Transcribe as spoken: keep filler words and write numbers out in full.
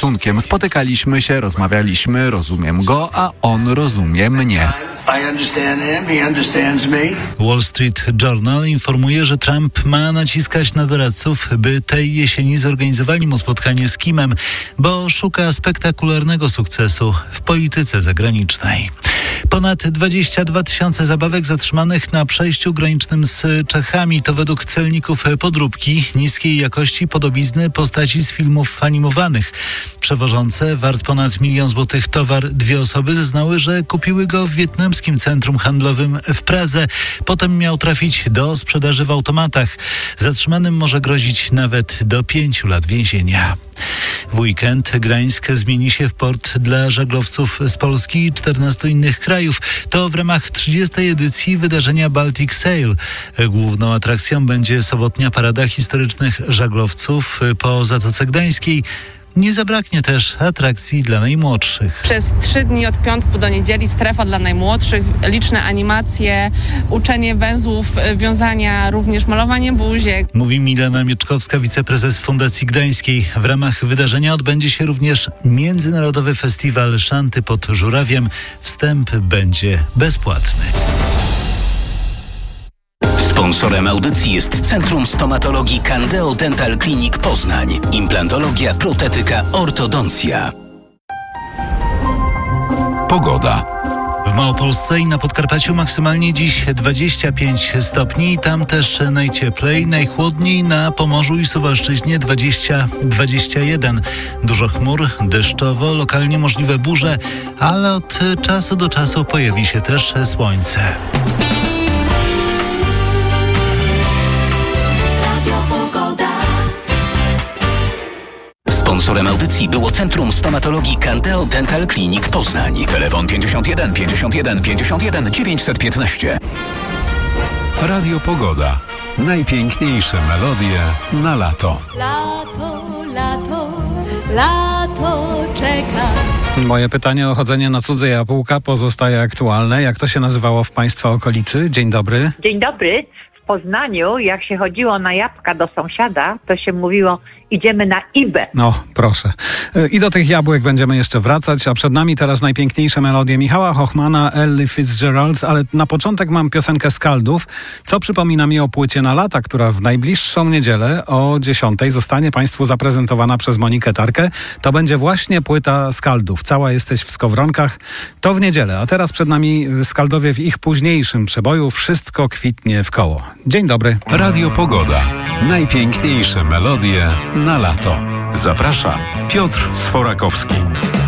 szacunkiem. Spotykaliśmy się, rozmawialiśmy, rozumiem go, a on rozumie mnie. Wall Street Journal informuje, że Trump ma naciskać na doradców, by tej jesieni zorganizowali mu spotkanie z Kimem, bo szuka spektakularnego sukcesu w polityce zagranicznej. Ponad dwadzieścia dwa tysiące zabawek zatrzymanych na przejściu granicznym z Czechami to według celników podróbki niskiej jakości podobizny postaci z filmów animowanych. Przewożące wart ponad milion złotych towar dwie osoby zeznały, że kupiły go w wietnamskim centrum handlowym w Pradze. Potem miał trafić do sprzedaży w automatach. Zatrzymanym może grozić nawet do pięciu lat więzienia. W weekend Gdańsk zmieni się w port dla żaglowców z Polski i czternastu innych krajów. To w ramach trzydziestej edycji wydarzenia Baltic Sail. Główną atrakcją będzie sobotnia parada historycznych żaglowców po Zatoce Gdańskiej. Nie zabraknie też atrakcji dla najmłodszych. Przez trzy dni od piątku do niedzieli strefa dla najmłodszych, liczne animacje, uczenie węzłów, wiązania, również malowanie buziek. Mówi Milena Mieczkowska, wiceprezes Fundacji Gdańskiej. W ramach wydarzenia odbędzie się również Międzynarodowy Festiwal Szanty pod Żurawiem. Wstęp będzie bezpłatny. Sponsorem audycji jest Centrum Stomatologii Candeo Dental Clinic Poznań. Implantologia, protetyka, ortodoncja. Pogoda. W Małopolsce i na Podkarpaciu maksymalnie dziś dwadzieścia pięć stopni, tam też najcieplej, najchłodniej na Pomorzu i Suwalszczyźnie dwadzieścia dwadzieścia jeden. Dużo chmur, deszczowo, lokalnie możliwe burze, ale od czasu do czasu pojawi się też słońce. Sponsorem audycji było Centrum Stomatologii Candeo Dental Clinic Poznań. Telefon pięćdziesiąt jeden pięćdziesiąt jeden pięćdziesiąt jeden dziewięćset piętnaście. Radio Pogoda. Najpiękniejsze melodie na lato. Lato, lato, lato czeka. Moje pytanie o chodzenie na cudze jabłka pozostaje aktualne. Jak to się nazywało w Państwa okolicy? Dzień dobry. Dzień dobry. W Poznaniu, jak się chodziło na jabłka do sąsiada, to się mówiło: idziemy na Ibę. No, proszę. I do tych jabłek będziemy jeszcze wracać, a przed nami teraz najpiękniejsze melodie Michała Hochmana, Ellie Fitzgerald, ale na początek mam piosenkę Skaldów, co przypomina mi o płycie Na lata, która w najbliższą niedzielę o dziesiątej zostanie Państwu zaprezentowana przez Monikę Tarkę. To będzie właśnie płyta Skaldów. Cała jesteś w skowronkach. To w niedzielę, a teraz przed nami Skaldowie w ich późniejszym przeboju Wszystko kwitnie w koło. Dzień dobry. Radio Pogoda. Najpiękniejsze melodie na lato. Zaprasza Piotr Sforakowski.